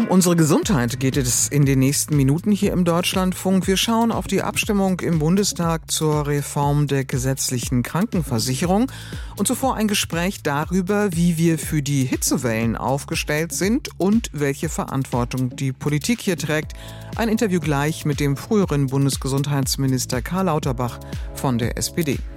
Um unsere Gesundheit geht es in den nächsten Minuten hier im Deutschlandfunk. Wir schauen auf die Abstimmung im Bundestag zur Reform der gesetzlichen Krankenversicherung und zuvor ein Gespräch darüber, wie wir für die Hitzewellen aufgestellt sind und welche Verantwortung die Politik hier trägt. Ein Interview gleich mit dem früheren Bundesgesundheitsminister Karl Lauterbach von der SPD.